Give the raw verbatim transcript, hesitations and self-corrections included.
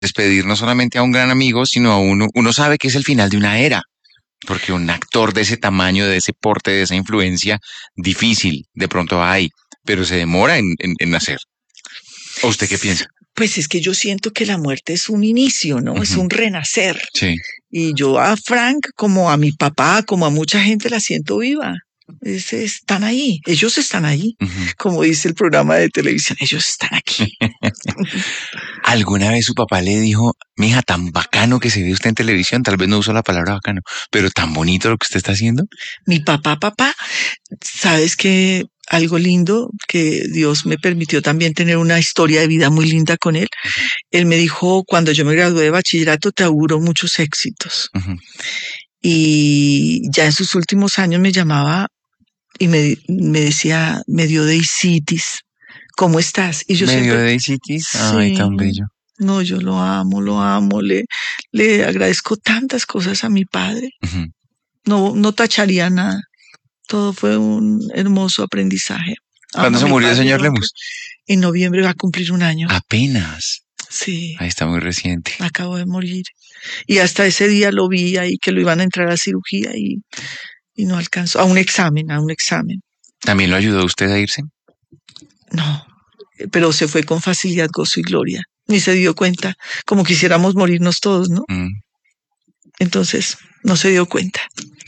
despedir no solamente a un gran amigo, sino a uno, uno sabe que es el final de una era, porque un actor de ese tamaño, de ese porte, de esa influencia, difícil, de pronto hay, pero se demora en, en, en nacer. ¿O usted qué piensa? Pues es que yo siento que la muerte es un inicio, ¿no? Uh-huh. Es un renacer. Sí. Y yo a Frank, como a mi papá, como a mucha gente, la siento viva. Es, están ahí, ellos están ahí. Uh-huh. Como dice el programa de televisión, ellos están aquí. ¿Alguna vez su papá le dijo, mija, tan bacano que se ve usted en televisión? Tal vez no usó la palabra bacano, pero tan bonito lo que usted está haciendo. Mi papá, papá, ¿sabes qué? Algo lindo que Dios me permitió también tener una historia de vida muy linda con él. Uh-huh. Él me dijo, cuando yo me gradué de bachillerato, te auguro muchos éxitos. Uh-huh. Y ya en sus últimos años me llamaba y me, me decía, me dio deicitis, ¿cómo estás? Y yo ¿Me siempre, dio deicitis? Sí, ay, tan bello. No, yo lo amo, lo amo, le, le agradezco tantas cosas a mi padre. Uh-huh. No, no tacharía nada. Todo fue un hermoso aprendizaje. ¿Cuándo se murió el señor Lemus? En noviembre va a cumplir un año. Apenas. Sí. Ahí está muy reciente. Acabo de morir. Y hasta ese día lo vi ahí que lo iban a entrar a cirugía y, y no alcanzó. A un examen, a un examen. ¿También lo ayudó usted a irse? No, pero se fue con facilidad, gozo y gloria. Ni se dio cuenta, como quisiéramos morirnos todos, ¿no? Mm. Entonces, no se dio cuenta.